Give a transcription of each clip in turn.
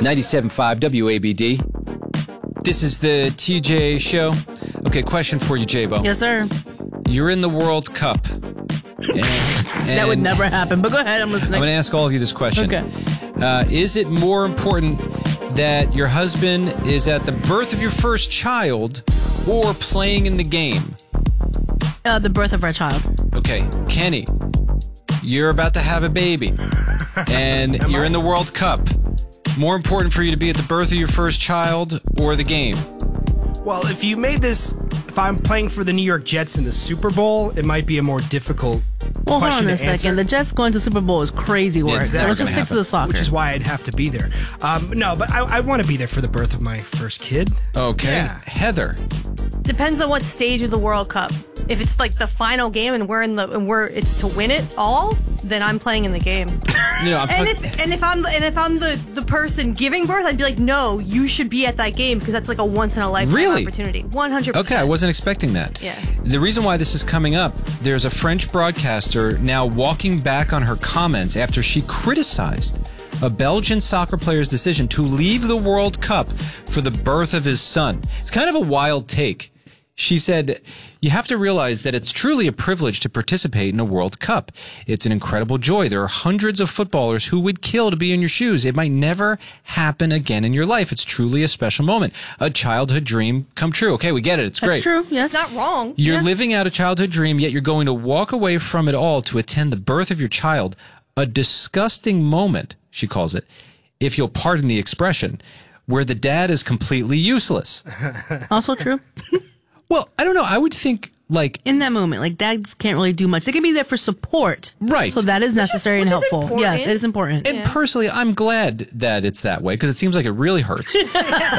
97.5 WABD. This is the TJ Show. Okay, question for you, J-Bo. Yes, sir. You're in the World Cup. That would never happen, but go ahead, I'm listening. I'm going to ask all of you this question. Okay. Is it more important that your husband is at the birth of your first child or playing in the game? The birth of our child. Okay, Kenny, you're about to have a baby, and you're in the World Cup. More important for you to be at the birth of your first child or the game? Well, if I'm playing for the New York Jets in the Super Bowl, it might be a more difficult Well, hold question on a to answer. second. The Jets going to Super Bowl is crazy work. Exactly. So let's just stick to the soccer. Which is why I'd have to be there. No, but I want to be there for the birth of my first kid. Okay, Yeah. Heather. Depends on what stage of the World Cup. If it's like the final game and it's to win it all, then I'm playing in the game. You know, If I'm the person giving birth, I'd be like, no, you should be at that game because that's like a once in a lifetime Really? opportunity. 100%. Okay, I wasn't expecting that. Yeah. The reason why this is coming up, there's a French broadcaster now walking back on her comments after she criticized a Belgian soccer player's decision to leave the World Cup for the birth of his son. It's kind of a wild take. She said, you have to realize that it's truly a privilege to participate in a World Cup. It's an incredible joy. There are hundreds of footballers who would kill to be in your shoes. It might never happen again in your life. It's truly a special moment. A childhood dream come true. Okay, we get it. It's great. That's true, yes. It's not wrong. You're living out a childhood dream, yet you're going to walk away from it all to attend the birth of your child. A disgusting moment, she calls it, if you'll pardon the expression, where the dad is completely useless. Also true. Well, I don't know. I would think, like, In that moment, like, dads can't really do much. They can be there for support. Right. So that is necessary and which is helpful. important. Yes, it is important. and personally, I'm glad that it's that way because it seems like it really hurts. And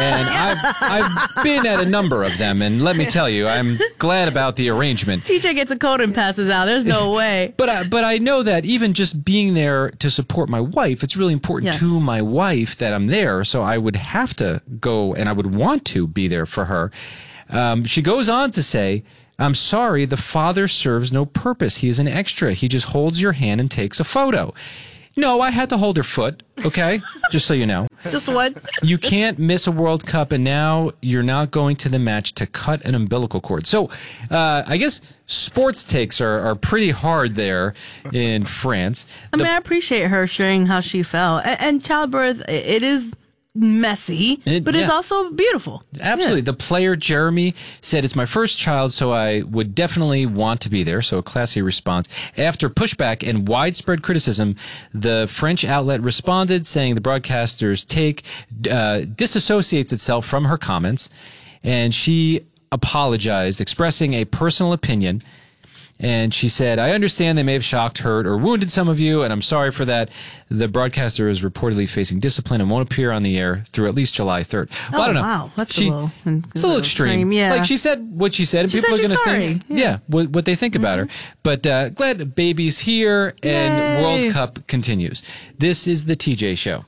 I've been at a number of them, and let me tell you, I'm glad about the arrangement. TJ gets a coat and passes out. There's no way. But I know that even just being there to support my wife, it's really important Yes. to my wife that I'm there. So I would have to go and I would want to be there for her. She goes on to say, I'm sorry, the father serves no purpose. He is an extra. He just holds your hand and takes a photo. No, I had to hold her foot, okay? Just so you know. Just what? You can't miss a World Cup, and now you're not going to the match to cut an umbilical cord. So I guess sports takes are pretty hard there in France. I mean, I appreciate her sharing how she felt. And childbirth, it is messy, but it's yeah. also beautiful. Absolutely. Yeah. The player, Jeremy, said, it's my first child, so I would definitely want to be there. So a classy response. After pushback and widespread criticism, the French outlet responded, saying the broadcaster's take disassociates itself from her comments. And she apologized, expressing a personal opinion. And she said, I understand they may have shocked, hurt, or wounded some of you, and I'm sorry for that. The broadcaster is reportedly facing discipline and won't appear on the air through at least July 3rd. Well, I don't know. Wow. That's It's a little extreme. Yeah. Like, she said what she said, and She people are said going to she's think, sorry. what they think about her. But glad baby's here, and Yay. World Cup continues. This is the TJ Show.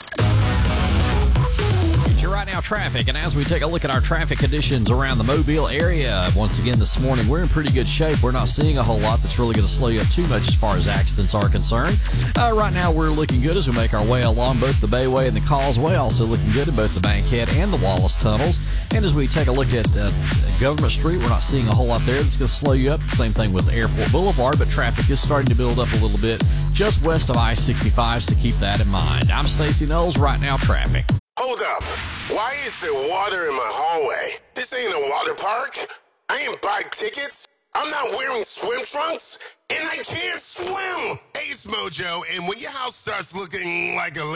Right now, traffic, and as we take a look at our traffic conditions around the Mobile area, once again this morning, we're in pretty good shape. We're not seeing a whole lot that's really going to slow you up too much as far as accidents are concerned. Right now, we're looking good as we make our way along both the Bayway and the Causeway, also looking good in both the Bankhead and the Wallace tunnels. And as we take a look at Government Street, we're not seeing a whole lot there that's going to slow you up. Same thing with Airport Boulevard, but traffic is starting to build up a little bit just west of I-65, so keep that in mind. I'm Stacey Knowles. Right now, traffic. Hold up. Why is there water in my hallway? This ain't a water park. I ain't buy tickets. I'm not wearing swim trunks, and I can't swim. Hey, it's Mojo, and when your house starts looking like a